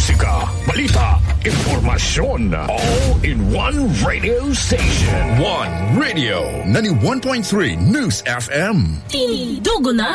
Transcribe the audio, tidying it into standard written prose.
musika, balita, impormasyon. All in one radio station. One Radio 91.3 News FM. Dugo na